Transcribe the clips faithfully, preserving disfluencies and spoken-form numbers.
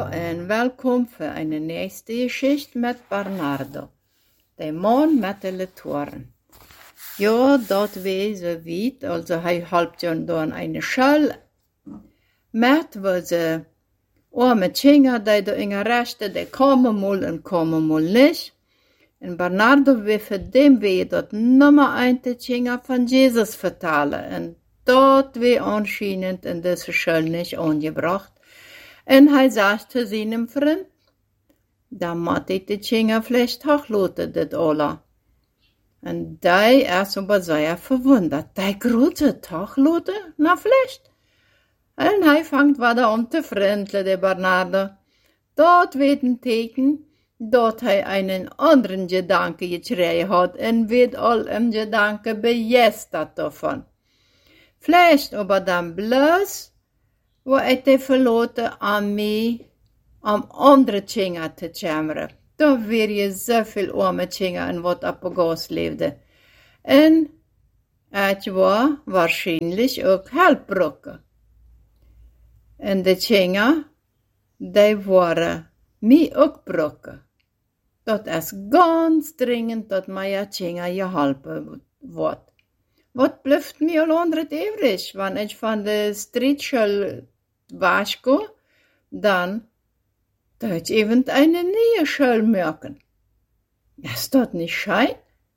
Hallo und willkommen für eine nächste Geschichte mit Bernardo, der Mann mit den Toren. Ja, dort war so weit, also er halbt ja dann eine Schule mit, wo sie arme Kinder, die da in der Rechte, die kommen mal und kommen mal nicht. Und Bernardo will für den Weg dort Nummer ein die Kinder von Jesus vertalen. Und dort wird anscheinend in dieser Schule nicht angebracht. Und er sagt zu seinem Freund, da muss ich die Kinder vielleicht auch lassen, das alle. Und der ist aber sehr verwundert. Der große Tag lassen? Na, vielleicht. Und er fängt weiter an zu freundlich, der Bernardo. Dort wird ein Teken, dort er einen anderen Gedanke gekriegt hat und wird all im Gedanke begeistert davon. Vielleicht aber dann bloß, wo ich die verloten an mich, am andere Kinder zu kämmern. Da wäre so viel arme Kinder in wat Apogas lebte. Und es war wahrscheinlich auch Helpbrücke. Und die Kinder, die waren mir auch Brücke. Das ist ganz dringend, dass meine Kinder geholfen wird. Was bleibt mir all andere übrig? Wenn ich von der Streetschule weggehe, dann da ich eben eine neue Schule merken. Ist das nicht schön?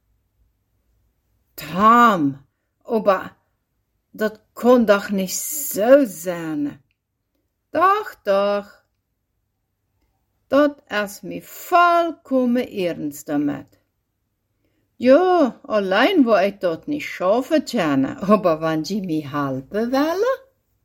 Tom, aber das kann doch nicht so sein. Doch, doch. Das ist mir vollkommen ernst damit. Ja, allein wo ich dort nicht schaffen kann, aber wenn sie mir helfen wollen?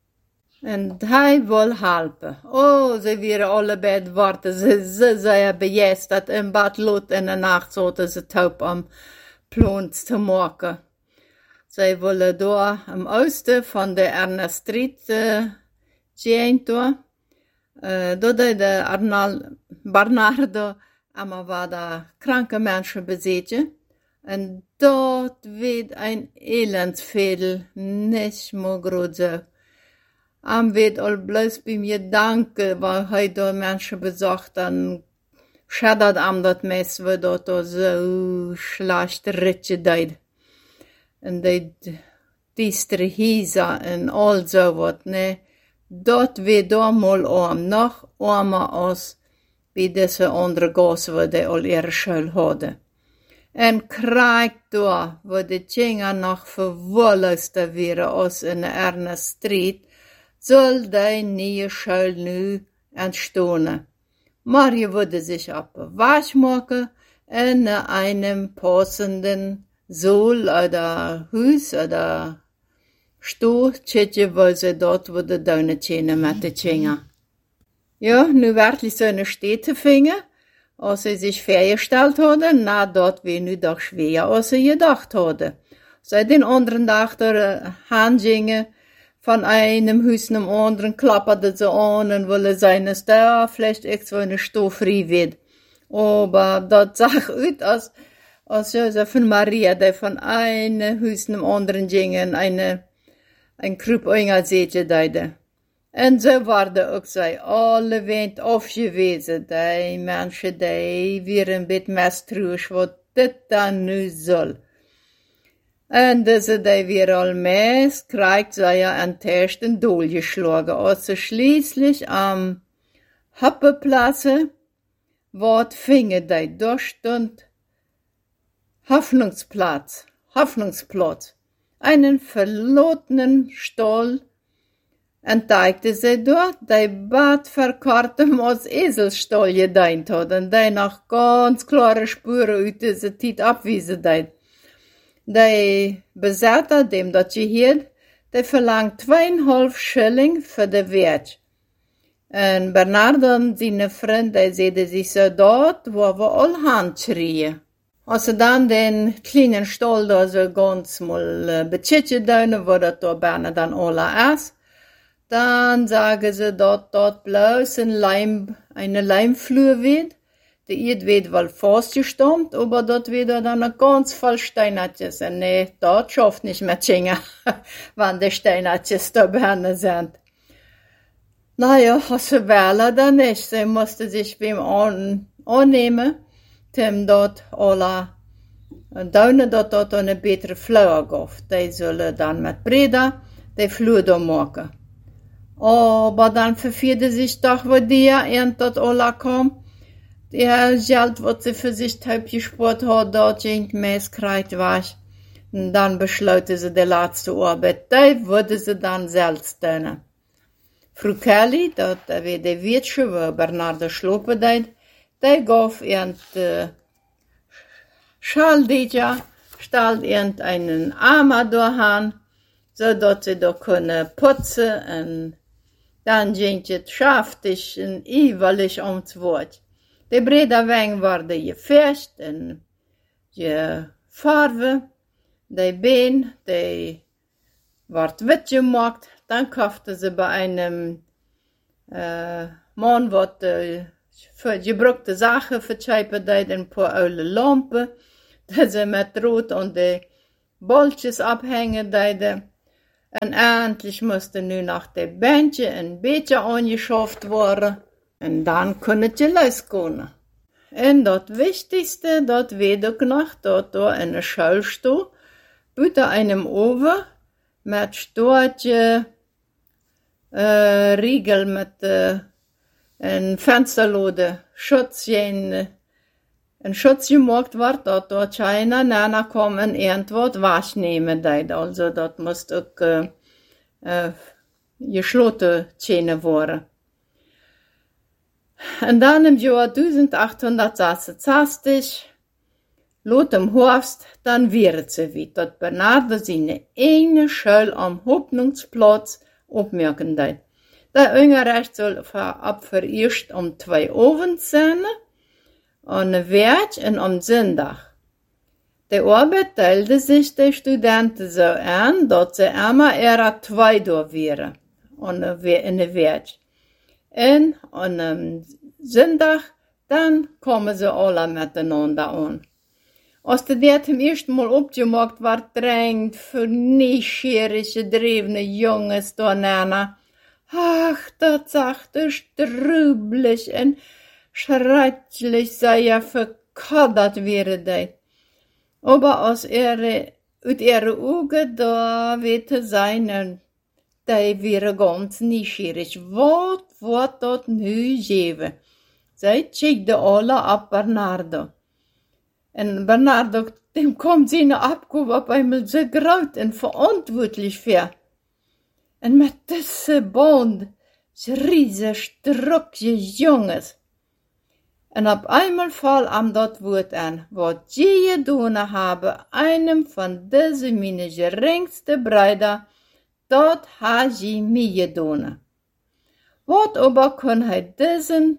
Und hij will helfen. Oh, sie wären alle beide warten, sie, sie sehr begeistert im Bad Lot in der Nacht, so dass sie taub am Plons zu machen. Sie wollen da am Osten von der Ernest Street äh, gehen, da. Äh, da der Arnal, Bernardo, aber war da kranke Menschen besitzen. Und dort wird ein Elendsfädel nicht mehr groß so. Am wird all bloß bei mir danke, weil heute Menschen besucht, dann schadert am das Mess, wo dort so schlecht Ritze deid. Und die düstere Häuser und all so was, ne. Dort wird da mal arm, noch armer als bei diese andere Gasse, wo die all ihre Schule hatten. Und Krieg da, wo die Kinder noch verwollester wären als in der Ernest Street, soll die neue Schule nu entstehen. Marie würde sich ab Wasch machen in einem passenden Saal oder Haus oder Stuhl, tschetje, weil sie dort würde deine Kinder mit den Kindern. Ja, nu wirklich so eine Städte finden, als sie sich vorgestellt haben, na, dort wäre nu doch schwer, als sie gedacht haben. Seit den anderen Tag der Handgingen, von einem Haus zum anderen klapperte sie an und wollte sein, dass da vielleicht irgendwo eine Stufe wird. Aber das sah aus, als, als Josef und Maria, die von einem Haus zum anderen gingen, eine, ein Kruppinger Sätje deide. Und so waren auch so alle Wind aufgewesen, die Menschen, die wären ein bisschen misstrauisch, was das dann nu soll. Und diese, die wir allmählich kriegt, sei ja an Testen durchgeschlagen, als sie schließlich am Happeplatz, wat finge die durchstund, Hoffnungsplatz, Hoffnungsplatz, einen verlotenen Stall, entdeckte sie dort, die Bad verkartem als Eselstall gedeint hat, und die noch ganz klare Spuren aus dieser Zeit abwiesen deit. Die Besetter, dem dat gehört, die verlangt zweieinhalb Schilling für den Wert. Und Bernardo und seine Freunde, die sehen sich so dort, wo wir all Hand schrien. Als sie dann den kleinen Stall da so ganz mal äh, betschitchen dürfen, wo das da Berne dann alle ist, dann sagen sie dort, dort bloß ein Leim, eine Leimflur wird. Der Ied wird wohl festgestammt, aber dort wird dann ein ganz voll Steinatjes. Und nee, dort schafft nicht mehr Kinder, wenn die Steinatjes da Berne sind. Naja, als ze willen dan niet. Ze moesten zich beim aan, aannemen, om dat alle duinen dat dat een betere vloer gaf. Die zullen dan met Breda die vloer daar maken. Aber dan vervierde zich toch wat die en dat alle kwam. Die geld wat ze voor zich uitgespaard had, dat geen meest krijgt was. En dan besluiten ze de laatste arbeid. Die worden ze dan zelf doen. Fru Kelly, dat weer de weetje waar Bernardo slopen deed, die gaf een uh, schaldetje, stelt een arme doorhaan, zodat ze daar kunnen putzen en dan ging het schaftig en ivelig om het woord. De brede weng worden geverst en je farve, de been, die wordt wit gemaakt. Dan kaufte ze bij een uh, man wat uh, gebruikte zaken vertjeipen deed, een paar oude lampen, dat ze met rood en de bolletjes afhangen deden. En eindelijk moesten nu nog de bandje een beetje aangeschaft worden. En dan kon het je loskomen. En dat wichtigste, dat weet ik nog, dat er in een schuilstoel, buiten einem oven, met stoortje, uh, riegel met uh, een vensterlode, schutz, een, een schutz gemaakt wordt, dat door China nana kwam en irgendwat was nemen deed. Also dat moest ook uh, uh, gesloten tjenen worden. En dan im jaar achtzesenhonderdzesenzestig, lot im Herbst, dann wäre ze wie, dat Bernardo seine ene Schuil am Hoffnungsplatz opmerken deed. Der Ungerecht soll ab verirst um zwei Ovens sein, an de Werk en am Sonntag. De Arbeit teilte sich de Studenten so an, dat ze immer eher zwei da wären, in de Werk. En an dem Sonntag, dann kommen sie alle miteinander an. Als de der zum ersten Mal opgemaakt werd, drängt für neugierige, drevene Jungs danach. Ach, dat sagt er strubelig en schrecklich sei ja verkaddert wäre die. Aber aus ihre, uit ihre Augen da wete sein, die wäre ganz neugierig. Wat wordt dat nu geven? Zij checkte alle op Bernardo. En Bernardo, dem kommt seine Abgabe auf einmal so groß und verantwortlich für. Und mit diesem Band, so riesig struckje Junges. Und auf einmal fall am dort Wort an, was je getan habe, einem von diesen meine geringsten Brüder, dort ha je mir getan. Wat aber kann hij diesen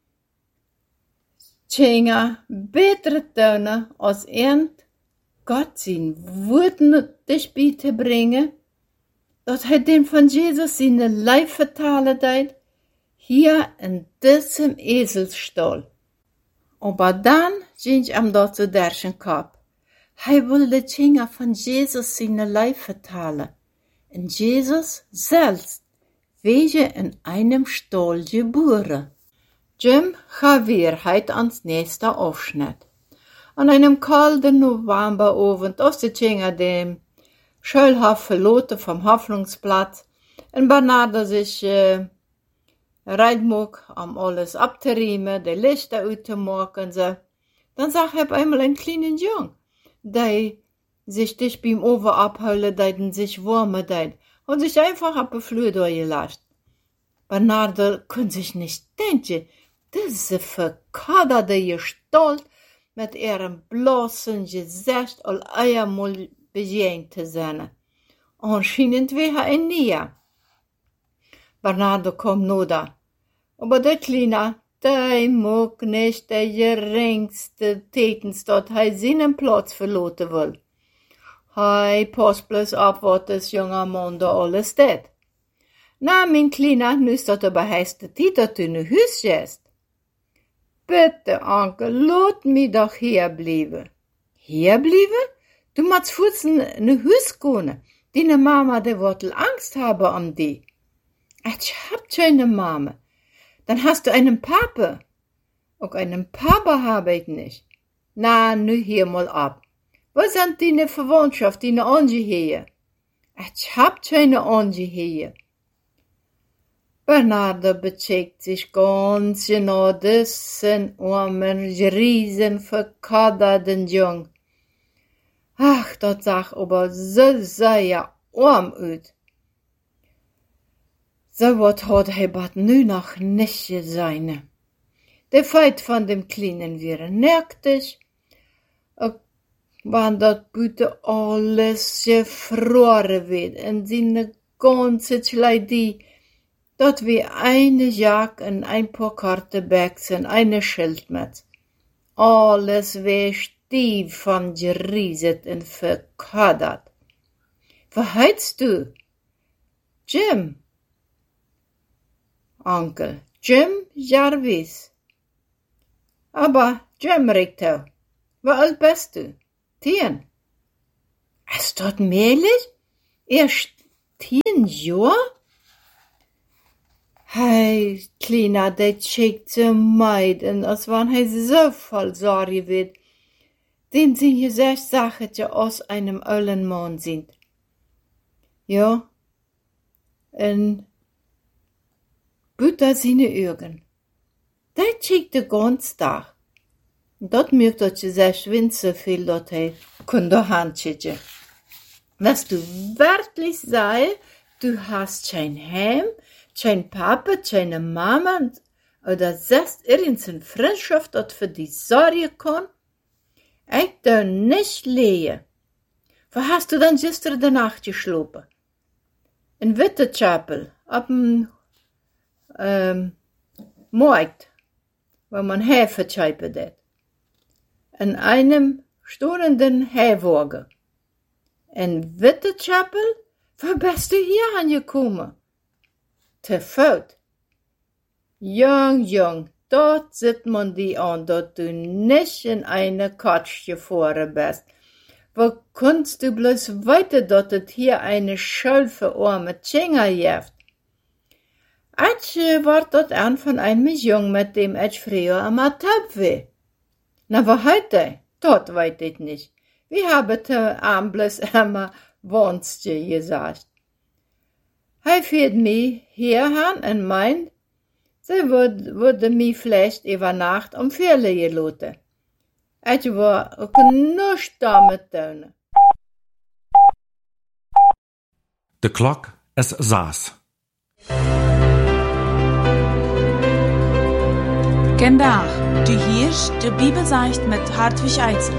Tjenger beter tun, als irgend Gott sein Wort dich bitte bringen, dat hij den von Jesus seine Leib vertalen deed, hier in diesem Eselsstall. Aber dann ging ihm dort zu derchen Kopf. Hij will de Tjenger von Jesus seine Leib vertalen. Und Jesus selbst wege in einem Stall geboren. Jim gaat weer heit ans nächste Aufschnitt. An einem kalten Novemberabend, als die Tjenger dem Schulhof verloten vom Hoffnungsplatz und Bernardo sich äh, reitmog, um alles abzuriemen, die Lichter auszumachen, so. Dann sagt er einmal einen kleinen Jungen, der sich dicht beim Ofen abholen, der sich warmen deed, und sich einfach auf den Flur durchgelassen. Bernardo kann sich nicht denken, diese verkadderte Gestalt mit ihrem bloßen Gesicht all einmal begegnet zu sein. Anscheinend wäre er näher. Bernardo kommt nur da. Aber der Kleine, der mag nicht der geringste Tätens, dort er seinen Platz verloten will. Hij passt bloß ab, was das junge Mann da alles tät. Na, mein Kleiner, nu ist das aber heißt der Zeit, dass du in ein Haus gehst. Bitte, Onkel, lass mich doch hierbleiben. Hierbleiben? Du musst fußen in ein Haus gehen. Deine Mama, die wird Angst haben um dich. Ich hab keine Mama. Dann hast du einen Papa. Auch einen Papa habe ich nicht. Na, nu hier mal ab. Wo sind deine Verwandtschaft, deine Angehörigen? Ich hab keine Angehörigen. Bernardo bezieht sich ganz genau diesen armen, riesen, verkaderten Jung. Ach, dat sag aber so sehr arm uit. So wat hat hij bat nu noch nicht gesehen. Der Feit von dem Kleinen wäre nerktig, wann dat Büte alles gefroren wird, in seine ganze Kleidie, dat wie eine Jack und ein paar Kartenbags und eine Schildmetz. Alles wär stief von gerieset und verkadert. Wo heitst du? Jim. Onkel, Jim Jarvis. Aber Jim Richter, wie alt bist du? Tien. Ist dat möglich? Erst tien Jahr? Hey, Kleiner, der schickt so meiden, als wann hij so voll Sorge wird. Den sind hier sechs Sachen, die aus einem ollen Mann sind. Ja, en Butter seine Augen. Der schickt den ganzen Tag. Dat merkt dat je zegt wint so viel, dat hij kon de hand schicken. Was du wirklich sei, du hast kein Heim, kein Papa, keine Mama, oder sagst irgendeine Freundschaft, dat für die sorgen kann? Ich da nicht lehe. Wo hast du dann gestern de Nacht geschlafen? In Wittechapel, ab dem, ähm, Markt, wo man Hefe scheipen det. In einem stehenden Hewagen. In Wittechapel? Wo bist du hier angekommen? Te Voet. Jong, jong, dort sieht man die an, dat du nicht in eine Katsch gefahren bist. Wo kannst du bloß weiter, dat het hier eine scholfe arme Tschinger jeft? Ich wart dort an von einem Jung, mit dem ich früher am Taub war. Na, wo heute? Dort weit ich nicht. Wie habe der Arm bloß immer Wonstje gesagt. Hij führt mich hierhin und meint, sie würde, würde mich vielleicht über Nacht um Vierle gelaten. Ich war auch nichts damit tun. De klok is zes. Vandaag, du hörst de Bibelzeicht mit Hartwig Eitzel.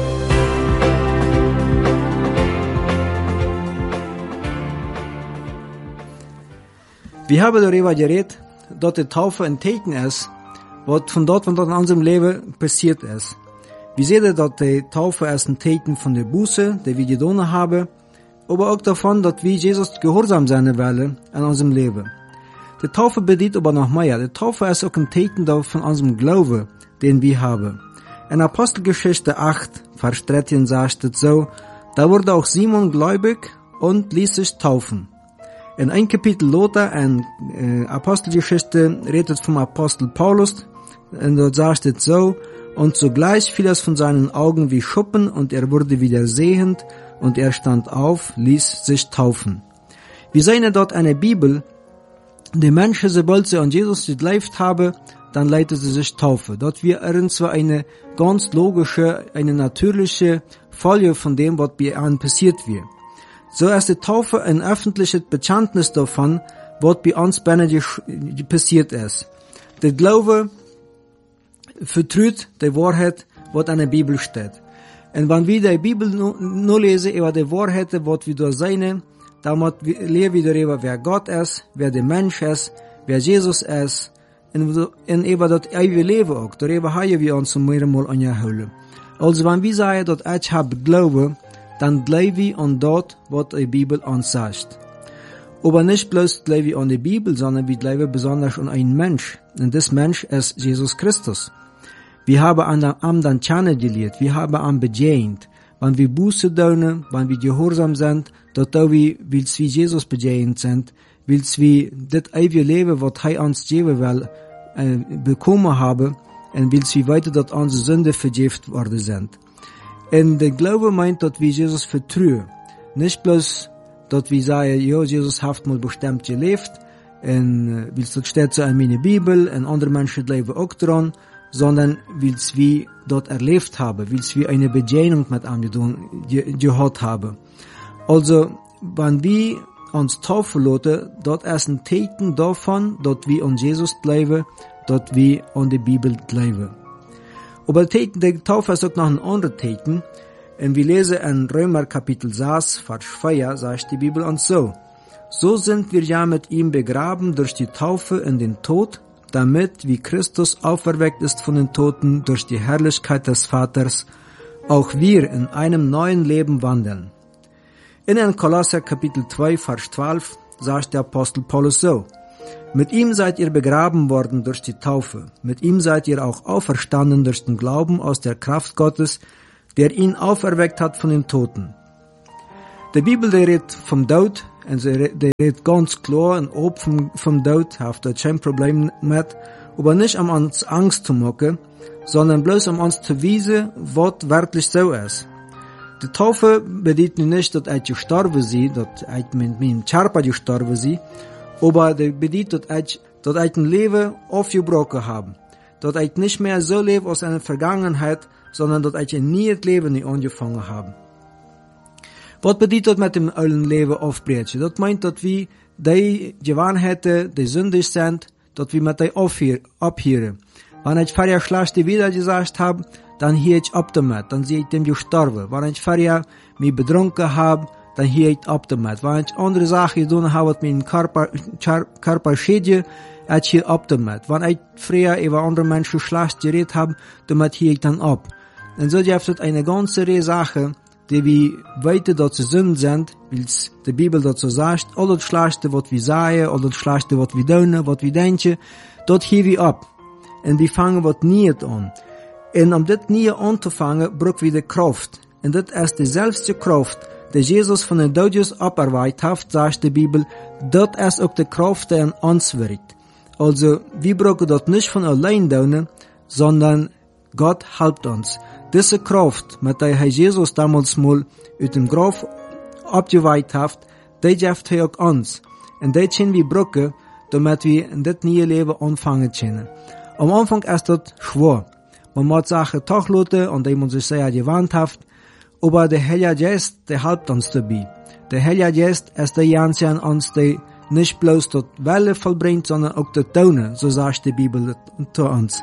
Wir haben darüber geredet, dass die Taufe ein Teken ist, was von dort, von dort in unserem Leben passiert ist. Wir sehen, dass die Taufe ist ein Teken von der Buße, die wir getan haben, aber auch davon, dass wir Jesus gehorsam sein wollen in unserem Leben. Die Taufe bedeutet aber noch mehr. Die Taufe ist auch ein Teken von unserem Glauben, den wir haben. In Apostelgeschichte acht, Vers dreizehn sagt es so, da wurde auch Simon gläubig und ließ sich taufen. In ein Kapitel Lothar, in äh, Apostelgeschichte, redet vom Apostel Paulus, und dort sagt es so, und sogleich fiel es von seinen Augen wie Schuppen, und er wurde wieder sehend, und er stand auf, ließ sich taufen. Wir sehen dort eine Bibel, die Menschen, sobald sie an Jesus geglaubt haben, dann leiten sie sich taufe. Dort wir irgendwo eine ganz logische, eine natürliche Folge von dem, was bei ihnen passiert wird. So ist die Taufe ein öffentliches Bekenntnis davon, was bei uns passiert ist. Der Glaube vertraut die Wahrheit, was in der Bibel steht. Und wenn wir die Bibel nur lesen über die Wahrheit, was wir da sehen, dann lernen wir darüber, wer Gott ist, wer der Mensch ist, wer Jesus ist, und über das ewige Leben auch. Darüber haben wir uns mehr mal angeholt. Also wenn wir sagen, dass ich habe Glaube, dann glauben wir an das, was die Bibel uns sagt. Aber nicht bloß glauben wir an die Bibel, sondern wir glauben besonders an einen Mensch. Und das Mensch ist Jesus Christus. Wir haben an den kennengelernt, wir haben an bedient. Wenn wir Buße tun, wenn wir gehorsam sind, dass wir, wie Jesus bedient sind, wils wir dit ewige Leben, wat hij ons geven wil, äh, bekommen haben, en wils wir weiter, dat onze Sünde vergeeft worden sind. En de Glaube meint, dat wir Jesus vertrauen. Nicht bloß, dat wir sagen, ja, Jesus hat mal bestimmt gelebt, en uh, wils dat steht so in meine Bibel, en andere Menschen leben auch dran, sondern wils wir dort erlebt haben, wils wir eine Begegnung mit ihm gehabt haben. Also, wenn wir uns taufen lassen, dort ist ein Teken davon, dass wir an Jesus glauben, dass wir an die Bibel glauben. Aber der Taufe ist auch noch ein anderer Teken, und wir lesen in Römer Kapitel sechs, Vers vier, sagt die Bibel uns so: So sind wir ja mit ihm begraben durch die Taufe in den Tod, damit, wie Christus auferweckt ist von den Toten durch die Herrlichkeit des Vaters, auch wir in einem neuen Leben wandeln. In Kolosser Kapitel zwei, Vers zwölf sagt der Apostel Paulus so: Mit ihm seid ihr begraben worden durch die Taufe. Mit ihm seid ihr auch auferstanden durch den Glauben aus der Kraft Gottes, der ihn auferweckt hat von den Toten. Die Bibel, die redet vom Tod, und sie redet ganz klar und oben vom, vom Tod, haft da kein Problem mit, aber nicht um uns Angst zu machen, sondern bloß um uns zu wiesen, was wirklich so ist. Die Taufe bedeutet nicht, dass ich gestorben bin, dass ich mit meinem Körper gestorben bin, aber die bedeutet, dass ich, dass ich ein Leben aufgebrochen habe. Dass ich nicht mehr so lebe aus einer Vergangenheit, sondern dass ich ein neues Leben nicht angefangen habe. Was bedeutet das mit dem alten Leben aufbrechen? Das meint, dass wir die Gewohnheiten, die sündig sind, dass wir mit denen abhören. Wenn ich vorher schlechte wieder gesagt habe, dann hier ich ab damit, dann sehe ich dem gestorben. Wenn ich vorher mich betrunken habe, dann hier ich ab damit. Wenn ich andere Sachen getan habe, was meinen Körper, Körper schädigt, ich hier ab damit. Wenn ich früher über andere Menschen schlecht geredet habe, damit hier ich dann ab. Und so gibt es eine ganze Reihe Sachen, die wir weiter dazu sind, weil die Bibel dazu sagt, all das Schlechte, was wir sagen, all das Schlechte, was wir tun, was wir denken, dort hier wir ab. Und wir fangen was nicht an. Und um das nie anzufangen, brauchen wir die Kraft. Und das ist dieselbe Kraft, die Jesus von den Toten abarbeitet hat, sagt die Bibel, das ist auch die Kraft, die an uns wirkt. Also, wir brauchen das nicht von allein tun, sondern Gott hilft uns. Diese Kraft, mit der Jesus damals mal aus dem Grab abgeweiht hat, die gibt er auch uns. Und die können wir brauchen, damit wir in das neue Leben anfangen können. Am Anfang ist das schwer. Man muss Sachen doch lassen, und die man sich sehr gewandt hat. Aber der Heilige Geist, der hilft uns dabei. Der Heilige Geist ist der Ganze an uns, der nicht bloß das Welle vollbringt, sondern auch das Tun, so sagt die Bibel zu uns.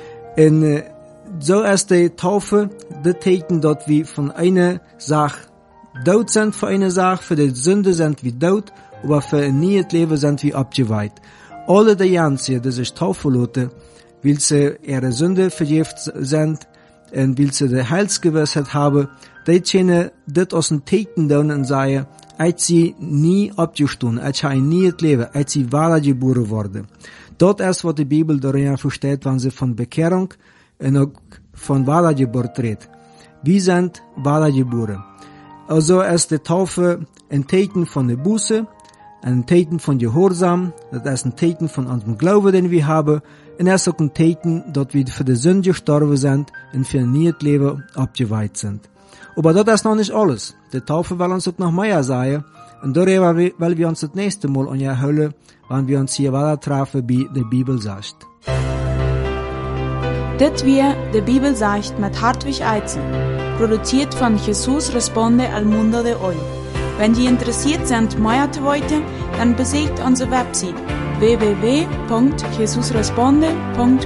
Und äh, so ist die Taufe, das Teken, dass wir von einer Sache tot sind, für eine Sache, für die Sünde sind wir tot, aber für ein neues Leben sind wir abgeweiht. Alle die Ganze, die sich taufen lassen, weil sie ihre Sünde vergift sind, und weil sie die Heilsgewissheit haben, die können das aus dem Teken tun und sagen, als sie nie abgestoßen, als sie ein neues Leben, als sie wiedergeboren worden. Dort ist, was die Bibel darin versteht, wenn sie von Bekehrung und auch von Wiedergeburt redet. Wir sind wiedergeboren. Also ist die Taufe ein Teken von der Buße, ein Teken von Gehorsam, das ist ein Teken von unserem Glauben, den wir haben, und es ist auch ein Teken, dass wir für die Sünde gestorben sind und für ein neues Leben abgeweiht sind. Aber das ist noch nicht alles. Die Taufe will uns auch noch mehr sagen, und darüber wollen wir uns das nächste Mal anhören, wenn wir uns hier weiter treffen, wie die Bibel sagt. Das wir die Bibel sagt mit Hartwig Eizen, produziert von Jesus Responde al Mundo de Hoy. Wenn Sie interessiert sind, mehr zu wissen, dann besucht unsere Website w w w punkt jesus responde punkt